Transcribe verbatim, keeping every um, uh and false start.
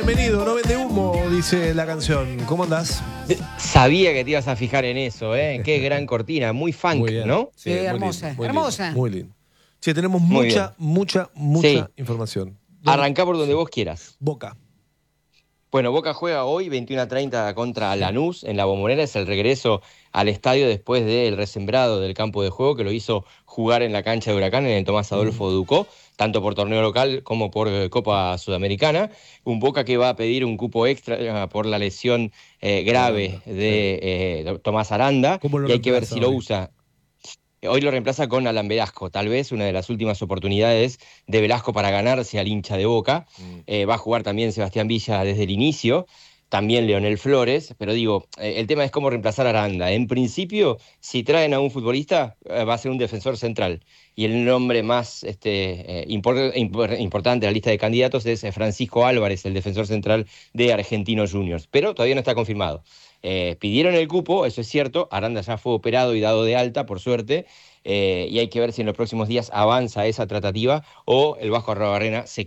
Bienvenido, no vende humo, dice la canción. ¿Cómo andás? Sabía que te ibas a fijar en eso, ¿eh? Qué gran cortina, muy funk, Muy bien. ¿no? Sí, Sí, muy hermosa, lindo, muy hermosa. lindo, muy lindo. Sí, tenemos Muy mucha, bien. mucha, mucha Sí. información. ¿Dónde? Arrancá por donde Sí. vos quieras. Boca. Bueno, Boca juega hoy veintiuno a treinta contra Sí. Lanús en la Bombonera. Es el regreso al estadio después del resembrado del campo de juego que lo hizo jugar en la cancha de Huracán en el Tomás Adolfo Mm. Ducó, tanto por torneo local como por eh, Copa Sudamericana. Un Boca que va a pedir un cupo extra eh, por la lesión eh, grave Aranda, de eh, Tomás Aranda, ¿Cómo lo y hay que ver reemplaza si lo hoy? usa. Hoy lo reemplaza con Alan Velasco, tal vez una de las últimas oportunidades de Velasco para ganarse al hincha de Boca. Mm. Eh, va a jugar también Sebastián Villa desde el inicio, también Leonel Flores, pero digo, eh, el tema es cómo reemplazar a Aranda. En principio, si traen a un futbolista, eh, va a ser un defensor central. Y el nombre más este, eh, impor- impor- importante de la lista de candidatos es eh, Francisco Álvarez, el defensor central de Argentinos Juniors, pero todavía no está confirmado. Eh, pidieron el cupo, eso es cierto, Aranda ya fue operado y dado de alta, por suerte, eh, y hay que ver si en los próximos días avanza esa tratativa o el Vasco Arrobarrena se